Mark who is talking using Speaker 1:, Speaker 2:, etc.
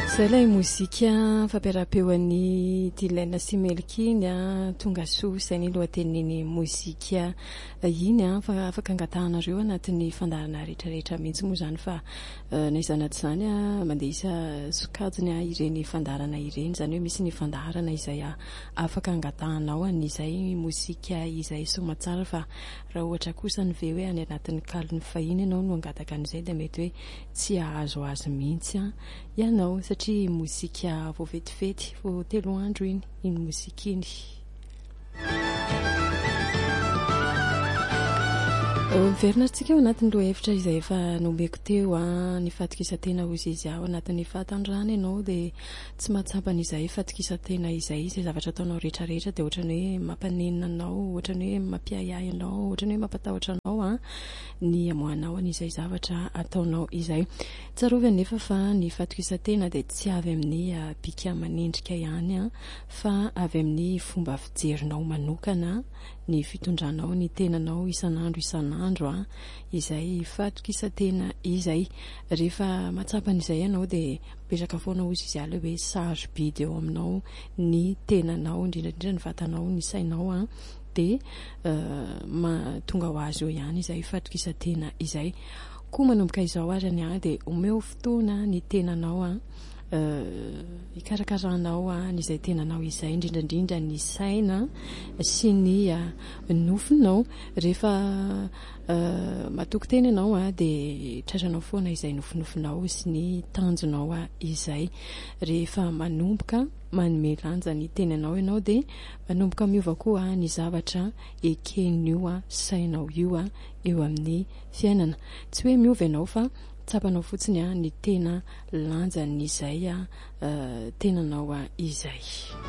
Speaker 1: Zay ilay mozika fampiara-peon'ny Dylan sy Melkiny tonga soa izay ny lohatenin'ny mozika iny afaka angatahanareo anatin'ny fandarana rehetrarehetra mihitsy moa izany fa naizana izany mandeha isa sokajiny ireny fandarana ireny, izany hoe misy ny fandarana izay afaka angatahanao an'izay mozika izay somatsara fa raha ohatra kosa ny ve hoe any anatin'ny kaliny fahiny ianao no angataka an'izay dia mety hoe tsy ahazo azy mihitsy ianao satria mozika vao vetivety vao 3 andro iny mozika iny. Miverina antsika ao anatin'ny lohahevitra izay efa nomeko teo ny fatokisa-tena hozy izy ao anatin'ny fahatanjahana ianao dia tsy mahatsapana fatokisa-tena izay zavatra ataonao rehetrarehetra dia ohatrany hoe mampanenina anao, ohatrany hoe mampiayay anao, ohatrany hoe mampatahotra anao ny amohanao an'izay zavatra ataonao izay. Tsarovy nefa fa ny fatokisa-tena dia tsy avy amin'ny bika aman'endrika ihany fa avy amin'ny fomba fijerinao manokana, ny fitondranao ny tenanao isan'andro izay fatokisa-tena izay. Rehefa matsapan'izay ianao dia mipetraka foana hozy izy aleo hoe sarobidy eo aminao ny tenanao, indrindrandrindra ny vatanao, ny sainao dia tonga ho azy eo ihany izay fatokisa-tena izay. Koa manomboka izao arany dia omeo fotoana ny tenanao ikarakaranao n'izay tenanao izay, indrindrandrindra ny saina sy ny nofinao. Rehefa matoky tena ianao dia tratranao foana izay nofinofinao sy ny tanjonao izay. Rehefa manomboka manome lanja ny tenanao ianao dia manomboka miova koa ny zavatra eken'io sainao io eo amin'ny fiainana. Tsy hoe miova ianao fa tsapanao fotsiny ny tena lanjan'izay tenanao izay.